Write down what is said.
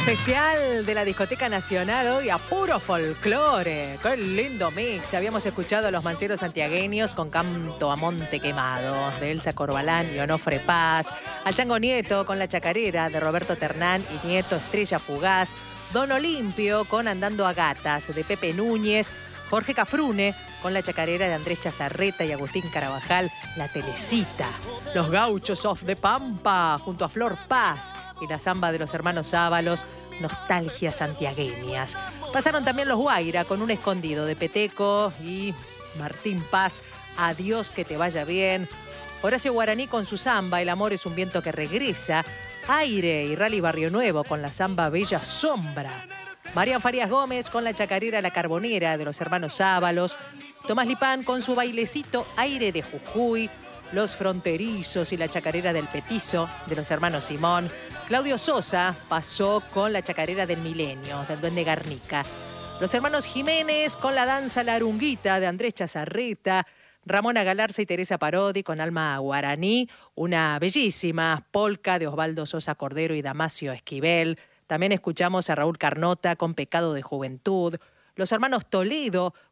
Especial de la Discoteca Nacional hoy a puro folclore. ¡Qué lindo mix! Habíamos escuchado a los manceros santiagueños con Canto a Monte Quemado, de Elsa Corbalán y Onofre Paz. Al Chango Nieto con La Chacarera, de Roberto Ternán y Nieto Estrella Fugaz. Don Olimpio con Andando a Gatas, de Pepe Núñez. Jorge Cafrune con La Chacarera de Andrés Chazarreta y Agustín Carabajal, La Telecita. Los Gauchos of the Pampa, junto a Flor Paz y la samba de los hermanos Ábalos, Nostalgias santiagueñas. Pasaron también los Guaira con Un Escondido de Peteco y Martín Paz, Adiós que te vaya bien. Horacio Guaraní con su samba, El amor es un viento que regresa. Aire y Rally Barrio Nuevo con la samba Bella Sombra. Marian Farías Gómez con La Chacarera La Carbonera de los hermanos Ábalos. Tomás Lipán con su bailecito Aire de Jujuy. Los Fronterizos y La Chacarera del Petizo de los hermanos Simón. Claudio Sosa pasó con La Chacarera del Milenio del Duende Garnica. Los hermanos Jiménez con la danza La Arunguita de Andrés Chazarreta. Ramona Galarza y Teresa Parodi con Alma Guaraní. Una bellísima polca de Osvaldo Sosa Cordero y Damasio Esquivel. También escuchamos a Raúl Carnota con Pecado de Juventud. Los hermanos Toledo